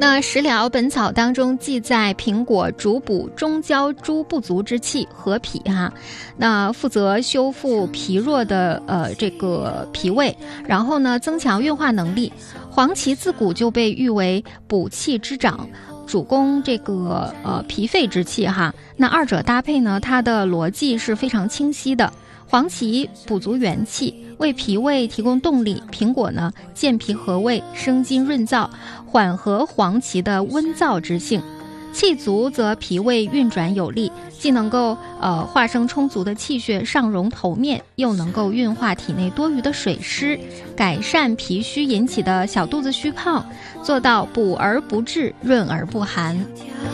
那食疗本草当中记载，苹果主补中焦诸不足之气，和脾那负责修复疲弱的这个脾胃，然后呢增强运化能力。黄芪自古就被誉为补气之长，主攻这个脾肺之气那二者搭配呢，它的逻辑是非常清晰的。黄芪补足元气，为脾胃提供动力；苹果呢，健脾和胃，生津润燥，缓和黄芪的温燥之性。气足则脾胃运转有力，既能够化生充足的气血上溶头面，又能够运化体内多余的水湿，改善脾虚引起的小肚子虚胖，做到补而不滞，润而不寒。